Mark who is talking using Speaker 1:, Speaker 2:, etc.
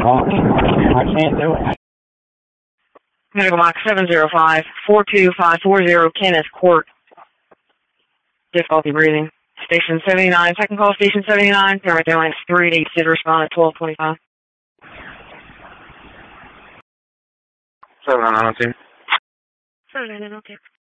Speaker 1: I can't do it.
Speaker 2: Medical box 705-42540, Kenneth Court. Difficulty breathing. Station 79, second call, Station 79, paramedic airlines 380, did respond at 12:25.
Speaker 3: 7902.
Speaker 2: 7902.